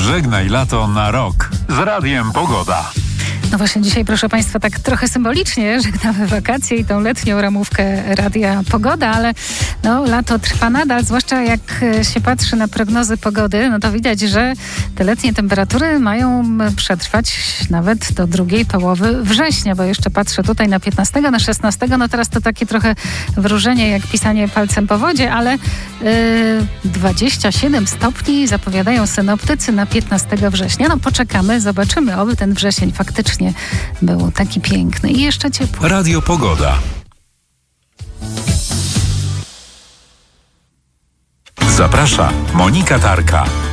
Żegnaj lato na rok z Radiem Pogoda. No właśnie dzisiaj, proszę Państwa, tak trochę symbolicznie żegnamy wakacje i tą letnią ramówkę Radia Pogoda, ale no, lato trwa nadal, zwłaszcza jak się patrzy na prognozy pogody, no to widać, że te letnie temperatury mają przetrwać nawet do drugiej połowy września, bo jeszcze patrzę tutaj na 15, na 16, no teraz to takie trochę wróżenie jak pisanie palcem po wodzie, ale 27 stopni zapowiadają synoptycy na 15 września. No poczekamy, zobaczymy, oby ten wrzesień faktycznie był taki piękny i jeszcze ciepły. Radio Pogoda. Zaprasza Monika Tarka.